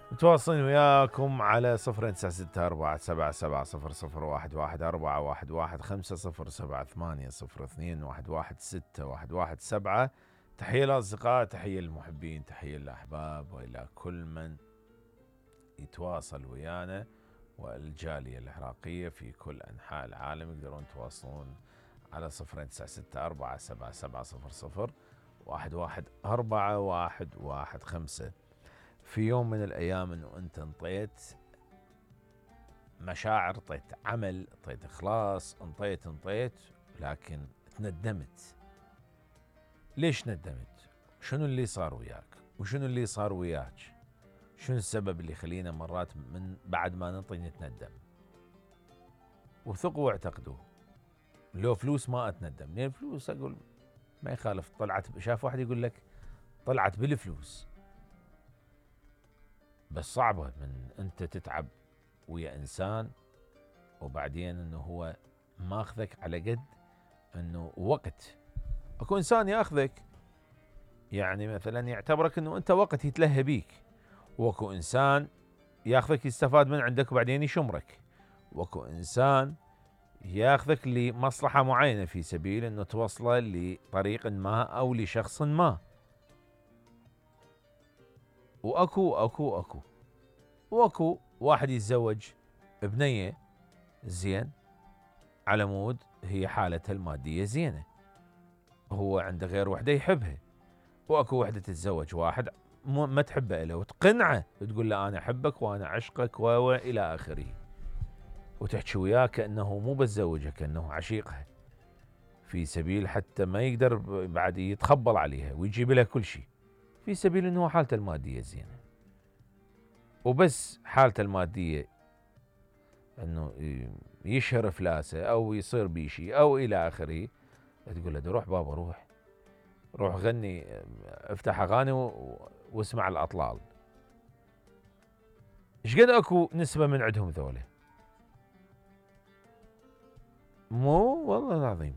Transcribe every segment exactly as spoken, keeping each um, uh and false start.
متواصلين وياكم على صفر تسعة ستة أربعة سبعة سبعة صفر صفر واحد واحد أربعة واحد واحد خمسة صفر سبعة ثمانية صفر اثنين واحد واحد ستة واحد واحد سبعة. تحية للأصدقاء، تحية للمحبين، تحية للأحباب، وإلى كل من يتواصل ويانا، والجالية العراقية في كل أنحاء العالم يقدرون يتواصلون على صفر تسعة ستة أربعة سبعة سبعة صفر صفر واحد واحد أربعة واحد واحد خمسة. في يوم من الأيام أنه أنت انطيت مشاعر، انطيت عمل، انطيت إخلاص، انطيت انطيت لكن تندمت. ليش ندمت؟ شنو اللي صار وياك؟ وشنو اللي صار وياك؟ شنو السبب اللي يخلينا مرات من بعد ما ننطي نتندم؟ وثقوا واعتقدوا، لو فلوس ما أتندم، لأن الفلوس أقول ما يخالف، طلعت. شاف واحد يقول لك طلعت بالفلوس، بس صعبة من أنت تتعب ويا إنسان وبعدين أنه هو ماخذك على قد أنه وقت. أكو إنسان يأخذك يعني مثلا يعتبرك أنه أنت وقت يتلهى بيك، وأكو إنسان يأخذك يستفاد من عندك وبعدين يشمرك، وأكو إنسان يأخذك لمصلحة معينة في سبيل أنه توصله لطريق ما أو لشخص ما. وأكو أكو أكو وأكو واحد يتزوج بنية زين على مود هي حالتها المادية زينة، هو عنده غير وحدة يحبها. وأكو وحدة تتزوج واحد ما تحبه إله وتقنعه وتقول له أنا أحبك وأنا عشقك وإلى آخره، وتحكي وياه كأنه مو بتزوجها، كأنه عشيقها، في سبيل حتى ما يقدر بعد يتخبل عليها ويجيب لها كل شيء، في سبيل أنه حالته المادية زينة. وبس حالته المادية أنه يشهر إفلاسه أو يصير بيشي أو إلى آخره، تقول له روح بابا روح روح غني، افتح أغاني واسمع الأطلال. ايش قد اكو نسبة من عندهم ذولا؟ مو والله العظيم.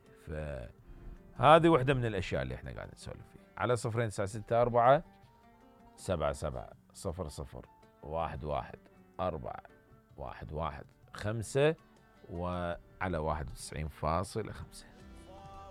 فهذه واحدة من الأشياء اللي احنا قاعدين نسولف فيها على صفرين تسعة ستة أربعة سبعة سبعة صفر صفر واحد واحد أربعة واحد واحد خمسة وعلى واحد وتسعين فاصلة خمسة.